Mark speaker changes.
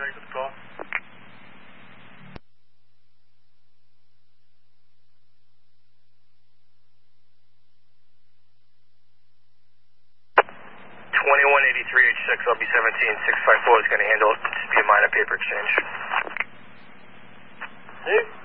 Speaker 1: ready for the call. 2183H6, LB17, 654 is going to handle it. Just be a minor paper exchange.
Speaker 2: Dave?